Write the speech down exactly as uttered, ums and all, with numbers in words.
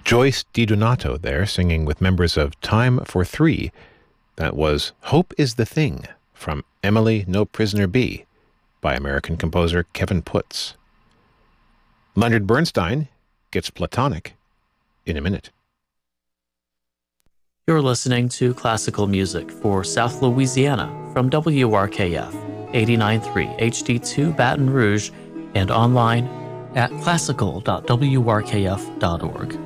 Joyce DiDonato there singing with members of Time for Three. That was Hope is the Thing from Emily No Prisoner Be by American composer Kevin Putz. Leonard Bernstein gets Platonic in a minute. You're listening to classical music for South Louisiana from W R K F eighty-nine point three H D two Baton Rouge and online at classical dot w r k f dot org.